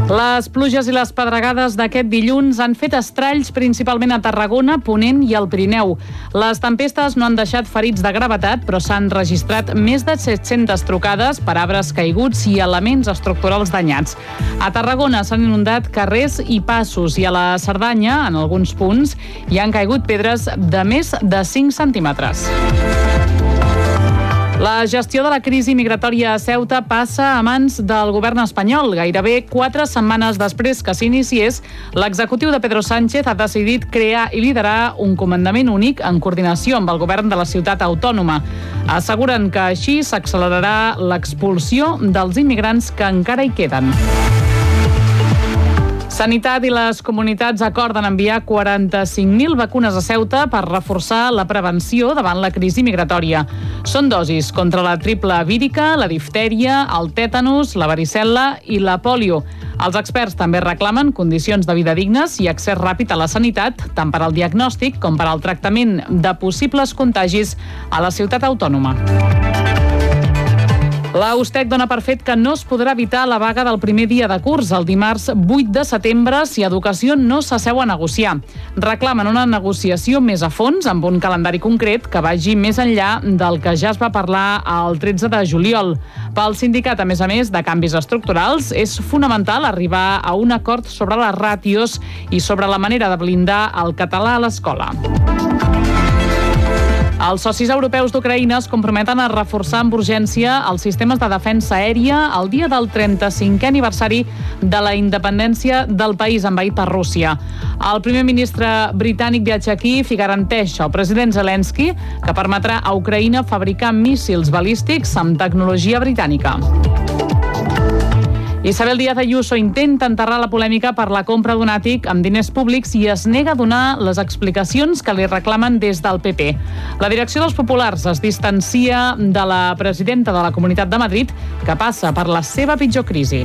Les pluges i les pedregades d'aquest dilluns han fet estralls principalment a Tarragona, Ponent i al Pirineu. Les tempestes no han deixat ferits de gravetat, però s'han registrat més de 700 trucades per arbres caiguts i elements estructurals danyats. A Tarragona s'han inundat carrers i passos i a la Cerdanya, en alguns punts, hi han caigut pedres de més de 5 centímetres. La gestió de la crisi migratòria a Ceuta passa a mans del govern espanyol. Gairebé 4 setmanes després que s'iniciés, l'executiu de Pedro Sánchez ha decidit crear i liderar un comandament únic en coordinació amb el govern de la ciutat autònoma. Asseguren que així s'accelerarà l'expulsió dels immigrants que encara hi queden. Sanitat i les comunitats acorden enviar 45.000 vacunes a Ceuta per reforçar la prevenció davant la crisi migratòria. Són dosis contra la triple vírica, la diftèria, el tètanus, la varicel·la i la pòlio. Els experts també reclamen condicions de vida dignes i accés ràpid a la sanitat, tant per al diagnòstic com per al tractament de possibles contagis a la ciutat autònoma. La USTEC dona per fet que no es podrà evitar la vaga del primer dia de curs, el dimarts 8 de setembre, si Educació no s'asseu a negociar. Reclamen una negociació més a fons, amb un calendari concret que vagi més enllà del que ja es va parlar el 13 de juliol. Pel sindicat, a més de canvis estructurals, és fonamental arribar a un acord sobre les ràtios i sobre la manera de blindar el català a l'escola. Els socis europeus d'Ucraïna es comprometen a reforçar amb urgència els sistemes de defensa aèria el dia del 35è aniversari de la independència del país envaït per Rússia. El primer ministre britànic viatja aquí i garanteix al president Zelensky que permetrà a Ucraïna fabricar míssils balístics amb tecnologia britànica. Isabel Díaz Ayuso intenta enterrar la polèmica per la compra d'un àtic amb diners públics i es nega a donar les explicacions que li reclamen des del PP. La direcció dels populars es distancia de la presidenta de la Comunitat de Madrid, que passa per la seva pitjor crisi.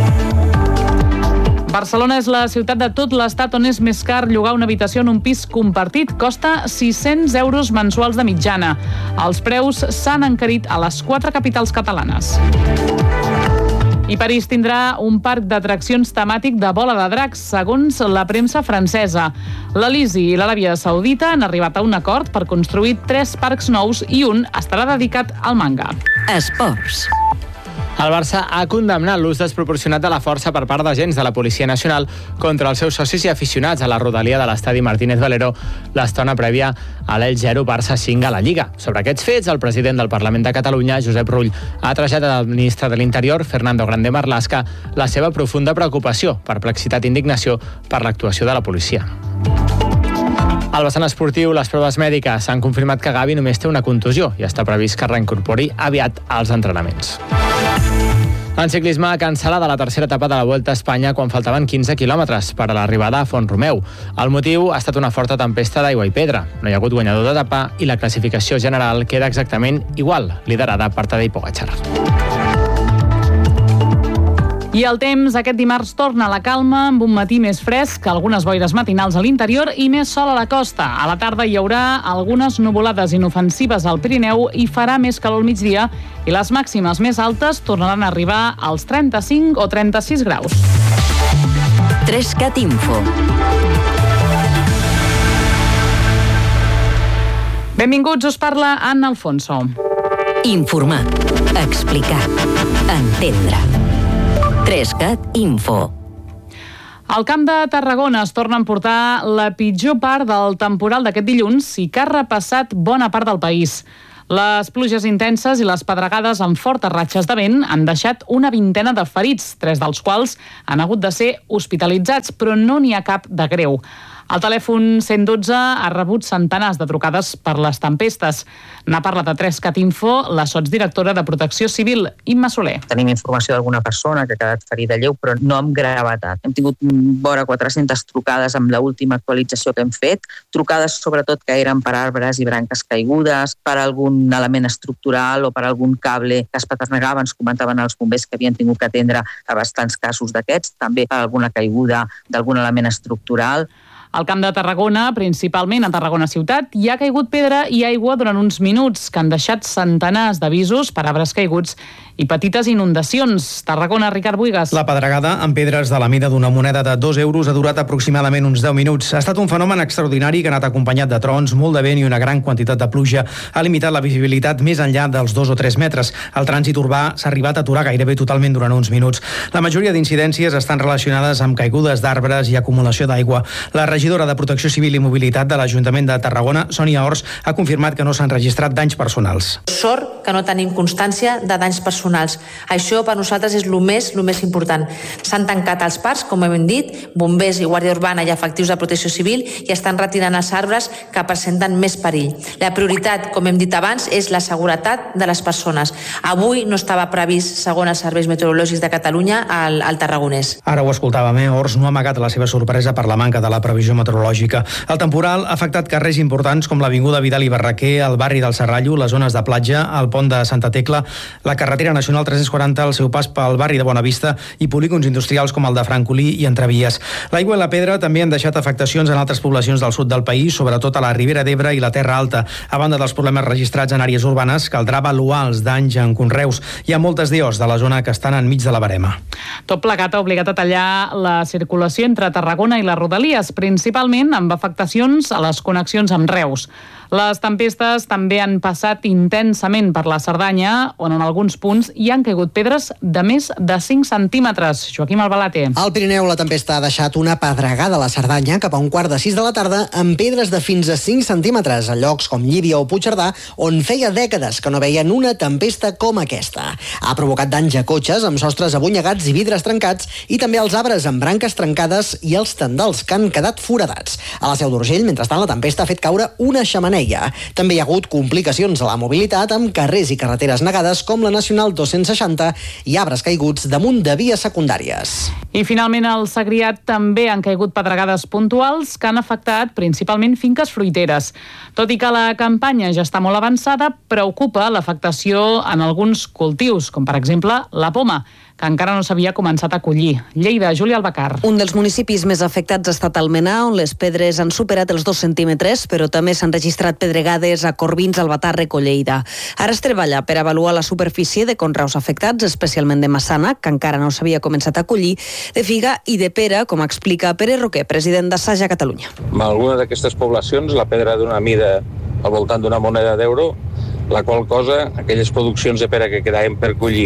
Barcelona és la ciutat de tot l'estat on és més car llogar una habitació en un pis compartit. Costa 600 euros mensuals de mitjana. Els preus s'han encarit a les 4 capitals catalanes. I París tindrà un parc d'atraccions temàtic de bola de dracs, segons la premsa francesa. L'Elisi i l'Aràbia Saudita han arribat a un acord per construir 3 parcs nous i un estarà dedicat al manga. Esports. El Barça ha condemnat l'ús desproporcionat de la força per part d'agents de la Policia Nacional contra els seus socis i aficionats a la rodalia de l'estadi Martínez Valero l'estona prèvia a l'Elx 0 Barça 5 a la Lliga. Sobre aquests fets, el president del Parlament de Catalunya, Josep Rull, ha traslladat al ministre de l'Interior, Fernando Grande Marlaska, la seva profunda preocupació, perplexitat i indignació per l'actuació de la policia. Al vessant esportiu, les proves mèdiques han confirmat que Gavi només té una contusió i està previst que reincorpori aviat als entrenaments. En ciclisme, cancel·lada la tercera etapa de la Vuelta a Espanya quan faltaven 15 quilòmetres per a l'arribada a Font-romeu. El motiu ha estat una forta tempesta d'aigua i pedra. No hi ha hagut guanyador d'etapa i la classificació general queda exactament igual, liderada per Tadej Pogačar. I el temps aquest dimarts torna a la calma amb un matí més fresc, algunes boires matinals a l'interior i més sol a la costa. A la tarda hi haurà algunes nuvolades inofensives al Pirineu i farà més calor al migdia i les màximes més altes tornaran a arribar als 35 o 36 graus. 3CAT Info. Benvinguts, us parla Anna Alfonso. Informar, explicar, entendre. 3CAT Info. Al Camp de Tarragona es torna a emportar la pitjor part del temporal d'aquest dilluns i que ha repassat bona part del país. Les pluges intenses i les pedregades amb fortes ratxes de vent han deixat una vintena de ferits, 3 dels quals han hagut de ser hospitalitzats, però no n'hi ha cap de greu. El telèfon 112 ha rebut centenars de trucades per les tempestes. N'ha parlat a 3CAT Info la sotsdirectora de Protecció Civil, Imma Soler. Tenim informació d'alguna persona que ha quedat ferida lleu, però no amb gravetat. Hem tingut vora 400 trucades amb l'última actualització que hem fet, trucades sobretot que eren per arbres i branques caigudes, per algun element estructural o per algun cable que es paternegava. Ens comentaven els bombers que havien tingut que atendre a bastants casos d'aquests, també per alguna caiguda d'algun element estructural. Al Camp de Tarragona, principalment a Tarragona ciutat, hi ha caigut pedra i aigua durant uns minuts que han deixat centenars d'avisos per arbres caiguts i petites inundacions. Tarragona, Ricard Buigas. La pedregada amb pedres de la mida d'una moneda de 2 euros ha durat aproximadament uns 10 minuts. Ha estat un fenomen extraordinari que ha anat acompanyat de trons, molt de vent i una gran quantitat de pluja. Ha limitat la visibilitat més enllà dels 2 o 3 metres. El trànsit urbà s'ha arribat a aturar gairebé totalment durant uns minuts. La majoria d'incidències estan relacionades amb caigudes d'arbres i acumulació d'aigua. La regidora de Protecció Civil i Mobilitat de l'Ajuntament de Tarragona, Sònia Ors, ha confirmat que no s'han registrat danys personals. Sort que no tenim constància de danys personals. Això per nosaltres és el més important. S'han tancat els parcs, com hem dit, bombers i guàrdia urbana i efectius de protecció civil i estan retirant els arbres que presenten més perill. La prioritat, com hem dit abans, és la seguretat de les persones. Avui no estava previst, segons els serveis meteorològics de Catalunya, al Tarragonès. Ara ho escoltàvem, Ors no ha amagat la seva sorpresa per la manca de la previsió meteorològica. El temporal ha afectat carrers importants com l'Avinguda Vidal i Barraquer, el barri del Serrallo, les zones de platja, el pont de Santa Tecla, la carretera nacional 340, el seu pas pel barri de Bonavista i polígons industrials com el de Francolí i Entrevies. L'aigua i la pedra també han deixat afectacions en altres poblacions del sud del país, sobretot a la Ribera d'Ebre i la Terra Alta. A banda dels problemes registrats en àrees urbanes, caldrà avaluar els danys en conreus. Hi ha moltes DOs de la zona que estan enmig de la barema. Tot plegat ha obligat a tallar la circulació entre Tarragona i les Rodalies, principalment amb afectacions a les connexions amb Reus. Les tempestes també han passat intensament per la Cerdanya, on en alguns punts hi han caigut pedres de més de 5 centímetres. Joaquim Albalate. Al Pirineu, la tempesta ha deixat una pedregada a la Cerdanya cap a 5:15 de la tarda amb pedres de fins a 5 centímetres a llocs com Llívia o Puigcerdà, on feia dècades que no veien una tempesta com aquesta. Ha provocat danys a cotxes amb sostres abunyegats i vidres trencats i també als arbres amb branques trencades i els tendals que han quedat foradats. A la Seu d'Urgell, mentrestant, la tempesta ha fet caure una xemeneia. També hi ha hagut complicacions a la mobilitat amb carrers i carreteres negades com la Nacional 260 i arbres caiguts damunt de vies secundàries. I finalment al Segrià també han caigut pedregades puntuals que han afectat principalment finques fruiteres. Tot i que la campanya ja està molt avançada, preocupa l'afectació en alguns cultius, com per exemple la poma, que encara no s'havia començat a collir. Lleida, Júlia Albacar. Un dels municipis més afectats ha estat Almenar, on les pedres han superat els 2 centímetres, però també s'han registrat pedregades a Corbins, Albatàrrec o Lleida. Ara es treballa per avaluar la superfície de conreus afectats, especialment de massana, que encara no s'havia començat a collir, de figa i de pera, com explica Pere Roquer, president d'Assaja Catalunya. En alguna d'aquestes poblacions, la pedra d'una mida al voltant d'una moneda d'euro, la qual cosa, aquelles produccions de pera que quedaven per collir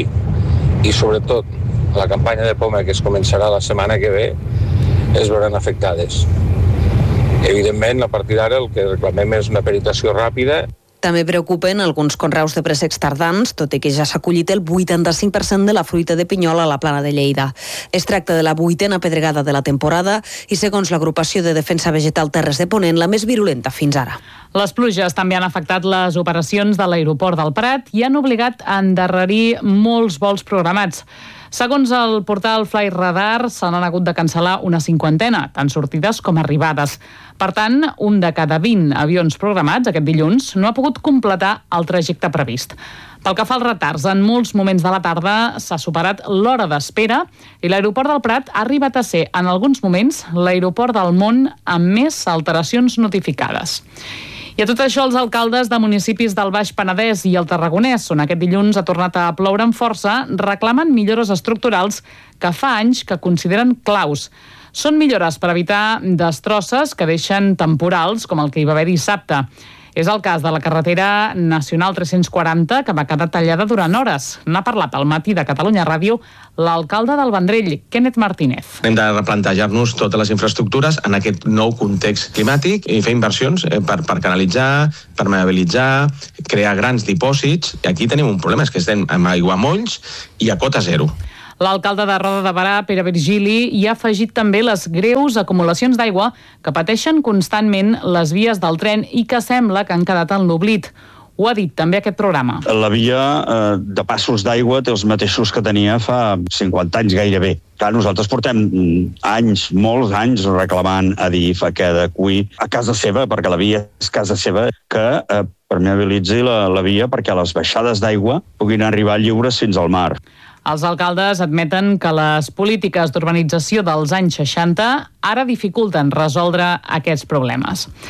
i sobretot la campanya de poma que es començarà la setmana que ve es veuran afectades. Evidentment, a partir d'ara el que reclamem és una peritació ràpida. També preocupen alguns conreus de préssecs tardans, tot i que ja s'ha collit el 85% de la fruita de pinyol a la Plana de Lleida. Es tracta de la 8a pedregada de la temporada i, segons l'agrupació de defensa vegetal Terres de Ponent, la més virulenta fins ara. Les pluges també han afectat les operacions de l'aeroport del Prat i han obligat a endarrerir molts vols programats. Segons el portal Flightradar, se n'han hagut de cancel·lar una 50, tant sortides com arribades. Per tant, un de cada 20 avions programats aquest dilluns no ha pogut completar el trajecte previst. Pel que fa als retards, en molts moments de la tarda s'ha superat l'hora d'espera i l'aeroport del Prat ha arribat a ser, en alguns moments, l'aeroport del món amb més alteracions notificades. I a tot això, els alcaldes de municipis del Baix Penedès i el Tarragonès, on aquest dilluns ha tornat a ploure amb força, reclamen millores estructurals que fa anys que consideren claus. Són millores per evitar destrosses que deixen temporals, com el que hi va haver dissabte. És el cas de la carretera nacional 340, que va quedar tallada durant hores. N'ha parlat al matí de Catalunya Ràdio l'alcalde del Vendrell, Kenneth Martínez. Hem de replantejar-nos totes les infraestructures en aquest nou context climàtic i fer inversions per canalitzar, permeabilitzar, crear grans dipòsits. I aquí tenim un problema, és que estem amb aiguamolls i a cota zero. L'alcalde de Roda de Berà, Pere Virgili, hi ha afegit també les greus acumulacions d'aigua que pateixen constantment les vies del tren i que sembla que han quedat en l'oblit. Ho ha dit també aquest programa. La via de passos d'aigua té els mateixos que tenia fa 50 anys gairebé. Clar, nosaltres portem anys, molts anys, reclamant a DIF que adeqüi a casa seva, perquè la via és casa seva, que permeabilitzi la via perquè les baixades d'aigua puguin arribar lliures fins al mar. Els alcaldes admeten que les polítiques d'urbanització dels anys 60 ara dificulten resoldre aquests problemes.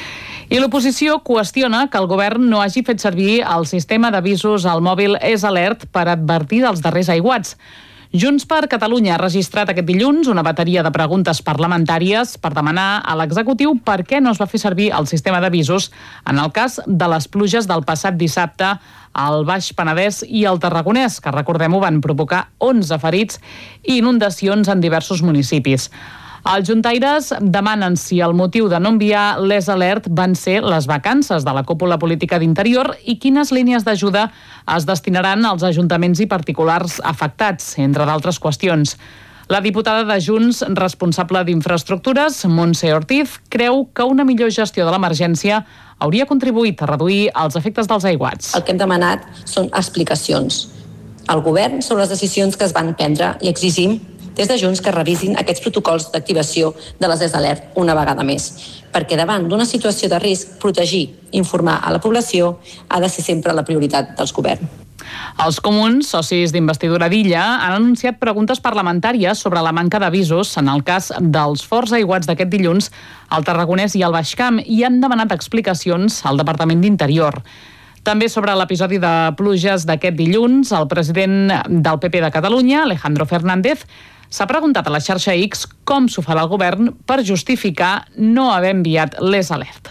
I l'oposició qüestiona que el govern no hagi fet servir el sistema d'avisos al mòbil EsAlert per advertir dels darrers aiguats. Junts per Catalunya ha registrat aquest dilluns una bateria de preguntes parlamentàries per demanar a l'executiu per què no es va fer servir el sistema d'avisos en el cas de les pluges del passat dissabte al Baix Penedès i al Tarragonès, que recordem-ho van provocar 11 ferits i inundacions en diversos municipis. Els juntaires demanen si el motiu de no enviar l'EsAlert van ser les vacances de la cúpula política d'Interior i quines línies d'ajuda es destinaran als ajuntaments i particulars afectats, entre d'altres qüestions. La diputada de Junts, responsable d'Infraestructures, Montse Ortiz, creu que una millor gestió de l'emergència hauria contribuït a reduir els efectes dels aiguats. El que hem demanat són explicacions al govern sobre les decisions que es van prendre i exigim des de Junts que revisin aquests protocols d'activació de les EsAlert una vegada més, perquè davant d'una situació de risc, protegir, informar a la població ha de ser sempre la prioritat dels governs. Els comuns, socis d'investidura d'Illa, han anunciat preguntes parlamentàries sobre la manca d'avisos en el cas dels forts aiguats d'aquest dilluns al Tarragonès i al Baix Camp i han demanat explicacions al Departament d'Interior. També sobre l'episodi de pluges d'aquest dilluns, el president del PP de Catalunya, Alejandro Fernández, s'ha preguntat a la xarxa X com s'ho farà el govern per justificar no haver enviat l'EsAlert.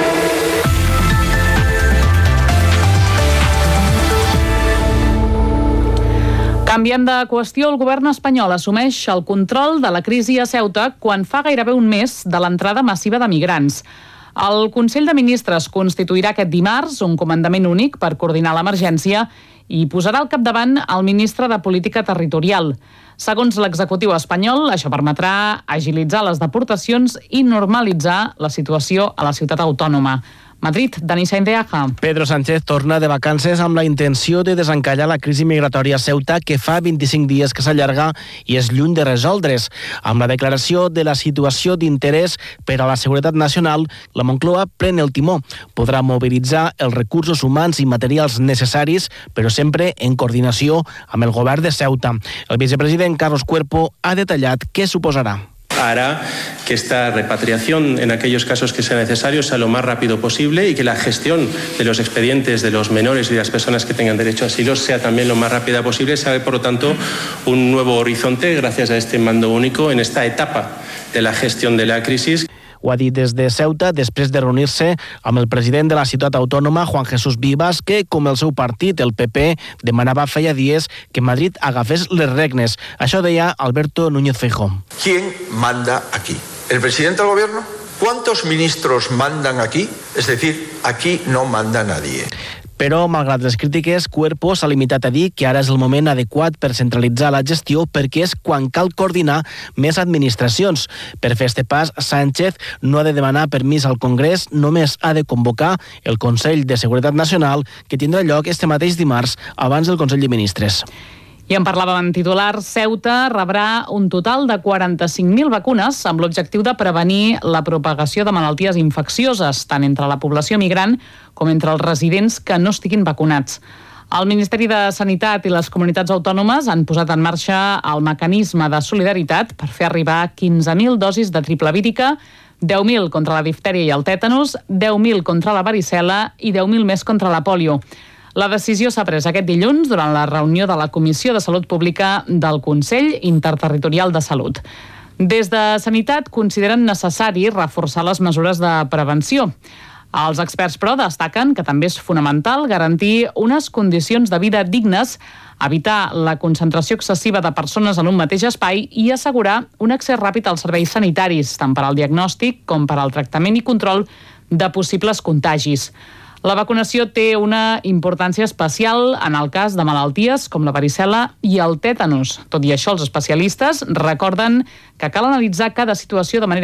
Canviant de qüestió, el govern espanyol assumeix el control de la crisi a Ceuta quan fa gairebé un mes de l'entrada massiva de migrants. El Consell de Ministres constituirà aquest dimarts un comandament únic per coordinar l'emergència i posarà al capdavant el ministre de Política Territorial. Segons l'executiu espanyol, això permetrà agilitzar les deportacions i normalitzar la situació a la ciutat autònoma. Madrid, Dani Saindeaja. Pedro Sánchez torna de vacances amb la intenció de desencallar la crisi migratòria a Ceuta, que fa 25 dies que s'allarga i és lluny de resoldre's. Amb la declaració de la situació d'interès per a la seguretat nacional, la Moncloa pren el timó. Podrà mobilitzar els recursos humans i materials necessaris, però sempre en coordinació amb el govern de Ceuta. El vicepresident Carlos Cuerpo ha detallat què suposarà. Hará que esta repatriación en aquellos casos que sea necesario sea lo más rápido posible y que la gestión de los expedientes de los menores y de las personas que tengan derecho a asilo sea también lo más rápida posible. Se abre, por lo tanto, un nuevo horizonte gracias a este mando único en esta etapa de la gestión de la crisis. Ho ha dit des de Ceuta després de reunir-se amb el president de la ciutat autònoma, Juan Jesús Vivas, que, com el seu partit, el PP, demanava feia dies que Madrid agafés les regnes. Això deia Alberto Núñez Feijóo. ¿Quién manda aquí? ¿El presidente del gobierno? ¿Cuántos ministros mandan aquí? Es decir, aquí no manda nadie. Però, malgrat les crítiques, Cuerpo s'ha limitat a dir que ara és el moment adequat per centralitzar la gestió perquè és quan cal coordinar més administracions. Per fer este pas, Sánchez no ha de demanar permís al Congrés, només ha de convocar el Consell de Seguretat Nacional, que tindrà lloc este mateix dimarts abans del Consell de Ministres. I en parlàvem en titular, Ceuta rebrà un total de 45.000 vacunes amb l'objectiu de prevenir la propagació de malalties infeccioses, tant entre la població migrant com entre els residents que no estiguin vacunats. El Ministeri de Sanitat i les comunitats autònomes han posat en marxa el mecanisme de solidaritat per fer arribar 15.000 dosis de triple vírica, 10.000 contra la diftèria i el tètanus, 10.000 contra la varicel·la i 10.000 més contra la pòlio. La decisió s'ha pres aquest dilluns durant la reunió de la Comissió de Salut Pública del Consell Interterritorial de Salut. Des de Sanitat consideren necessari reforçar les mesures de prevenció. Els experts, però, destaquen que també és fonamental garantir unes condicions de vida dignes, evitar la concentració excessiva de persones en un mateix espai i assegurar un accés ràpid als serveis sanitaris, tant per al diagnòstic com per al tractament i control de possibles contagis. La vacunació té una importància especial en el cas de malalties com la varicel·la i el tètanus. Tot i això, els especialistes recorden que cal analitzar cada situació de manera